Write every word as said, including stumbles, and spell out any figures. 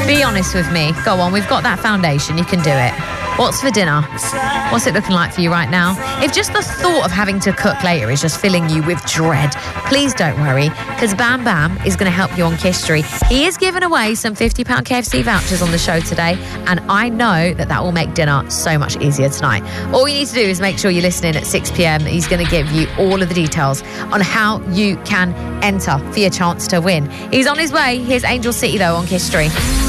Be honest with me. Go on, we've got that foundation. You can do it. What's for dinner? What's it looking like for you right now? If just the thought of having to cook later is just filling you with dread, please don't worry, because Bam Bam is going to help you on Kistery. He is giving away some fifty pound K F C vouchers on the show today, and I know that that will make dinner so much easier tonight. All you need to do is make sure you're listening at six p.m. He's going to give you all of the details on how you can enter for your chance to win. He's on his way. Here's Angel City, though, on Kistery.